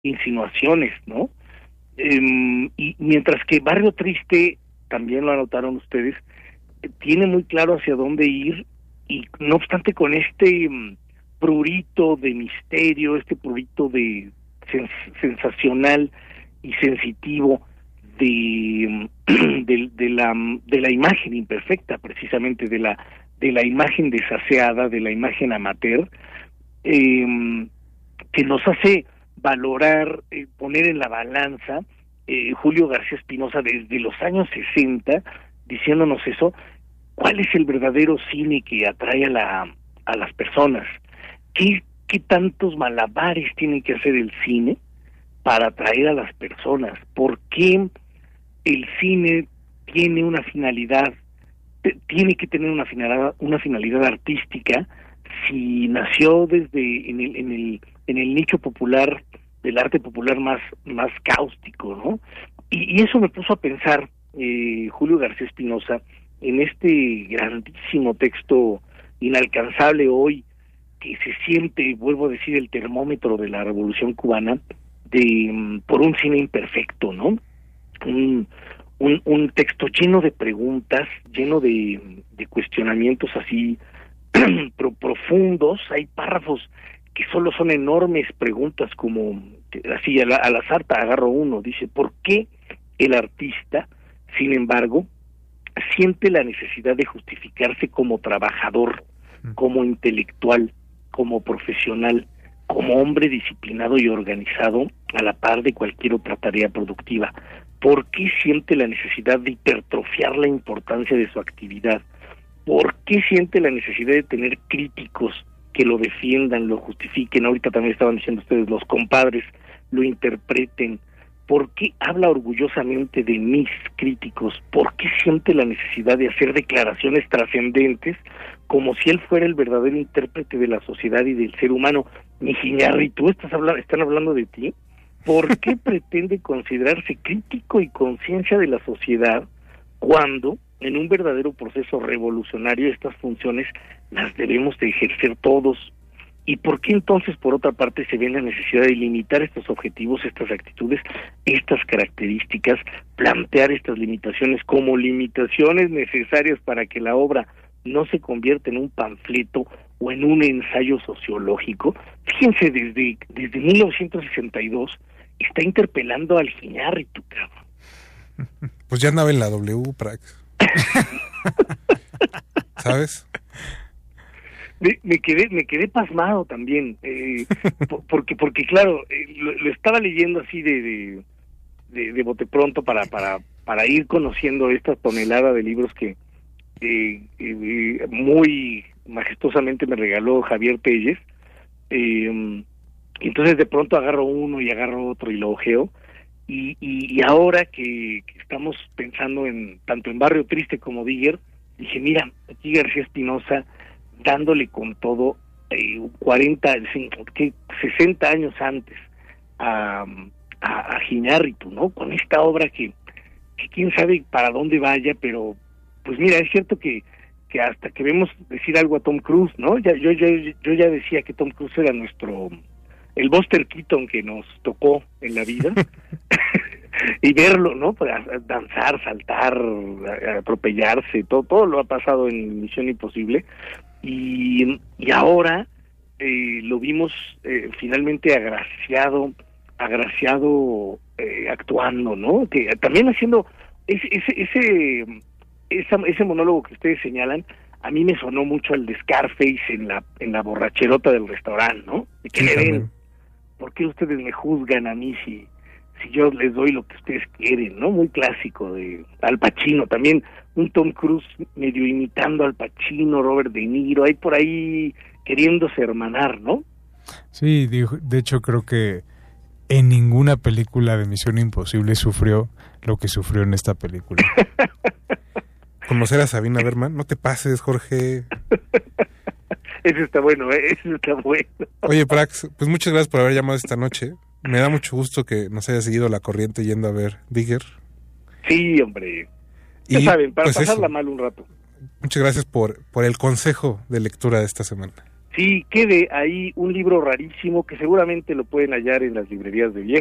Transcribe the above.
insinuaciones, ¿no? Y mientras que Barrio Triste, también lo anotaron ustedes, tiene muy claro hacia dónde ir, y no obstante con este prurito de misterio, este prurito de sensacional y sensitivo de la imagen imperfecta, precisamente de la imagen desaseada, de la imagen amateur, que nos hace valorar, poner en la balanza, Julio García Espinosa desde los años 60, diciéndonos eso, ¿cuál es el verdadero cine que atrae a las personas? ¿Qué tantos malabares tiene que hacer el cine para atraer a las personas? ¿Por qué el cine tiene una finalidad, tiene que tener una finalidad artística, si nació desde en el nicho popular, del arte popular más cáustico, ¿no? Y eso me puso a pensar, Julio García Espinosa, en este grandísimo texto inalcanzable hoy, que se siente, vuelvo a decir, el termómetro de la Revolución Cubana, por un cine imperfecto, ¿no? Un texto lleno de preguntas, lleno de cuestionamientos así profundos. Hay párrafos que solo son enormes preguntas, como así al azar agarro uno, dice: ¿por qué el artista, sin embargo, siente la necesidad de justificarse como trabajador, como intelectual, como profesional, como hombre disciplinado y organizado a la par de cualquier otra tarea productiva? ¿Por qué siente la necesidad de hipertrofiar la importancia de su actividad? ¿Por qué siente la necesidad de tener críticos que lo defiendan, lo justifiquen? Ahorita también estaban diciendo ustedes, los compadres, lo interpreten. ¿Por qué habla orgullosamente de mis críticos? ¿Por qué siente la necesidad de hacer declaraciones trascendentes como si él fuera el verdadero intérprete de la sociedad y del ser humano? Mijiñarri, están hablando de ti. ¿Por qué pretende considerarse crítico y conciencia de la sociedad cuando en un verdadero proceso revolucionario estas funciones las debemos de ejercer todos? ¿Y por qué entonces, por otra parte, se ve la necesidad de limitar estos objetivos, estas actitudes, estas características, plantear estas limitaciones como limitaciones necesarias para que la obra no se convierta en un panfleto o en un ensayo sociológico? Fíjense, desde 1962 está interpelando al Iñárritu, cabrón. Pues ya andaba en la W, Prax. ¿Sabes? Me quedé pasmado también, porque claro, lo estaba leyendo así de bote pronto para ir conociendo esta tonelada de libros que muy majestuosamente me regaló Javier Telles. Entonces de pronto agarro uno y agarro otro y lo ojeo, y ahora que estamos pensando tanto en Barrio Triste como Díger, dije, mira, aquí García Espinosa dándole con todo 60 años antes a Iñárritu, ¿no? Con esta obra que quién sabe para dónde vaya, pero pues mira, es cierto que hasta que vemos decir algo a Tom Cruise, ¿no? Yo ya decía que Tom Cruise era el Buster Keaton que nos tocó en la vida. Y verlo, ¿no? Para danzar, saltar, atropellarse, todo lo ha pasado en Misión Imposible, y ahora lo vimos finalmente agraciado actuando, ¿no? Que también haciendo ese monólogo que ustedes señalan, a mí me sonó mucho al de Scarface en la borracherota del restaurante, ¿no? ¿De qué me ven? ¿Por qué ustedes me juzgan a mí si yo les doy lo que ustedes quieren, ¿no? Muy clásico de Al Pacino, también un Tom Cruise medio imitando al Pacino, Robert De Niro, ahí por ahí queriéndose hermanar, ¿no? Sí, de hecho creo que en ninguna película de Misión Imposible sufrió lo que sufrió en esta película. Conocer a Sabina Berman, no te pases, Jorge. Eso está bueno, eso está bueno. Oye, Prax, pues muchas gracias por haber llamado esta noche. Me da mucho gusto que nos haya seguido la corriente yendo a ver Díger. Sí, hombre. Ya saben, para pues pasarla mal un rato. Muchas gracias por el consejo de lectura de esta semana. Sí, quede ahí un libro rarísimo que seguramente lo pueden hallar en las librerías de viejo.